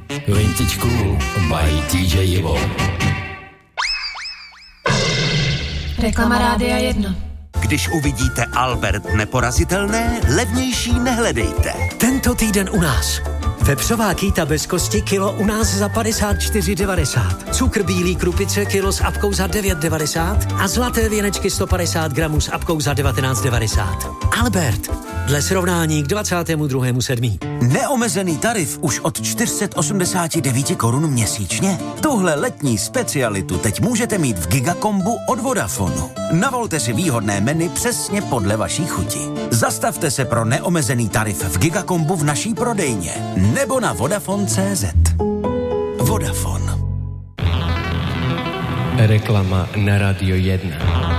Vintage Cool by DJ Ivo. Reklama Rádia 1. Když uvidíte Albert neporazitelné, levnější nehledejte. Tento týden u nás. Vepřová kýta bez kosti kilo u nás za 54,90. Cukr bílý krupice kilo s apkou za 9,90 a zlaté věnečky 150 gramů s apkou za 19,90. Albert, dle srovnání k 22.7. Neomezený tarif už od 489 korun měsíčně. Tuhle letní specialitu teď můžete mít v Gigakombu od Vodafonu. Navolte si výhodné menu přesně podle vaší chuti. Zastavte se pro neomezený tarif v Gigakombu v naší prodejně nebo na Vodafone.cz. Vodafone. Reklama na Radio 1.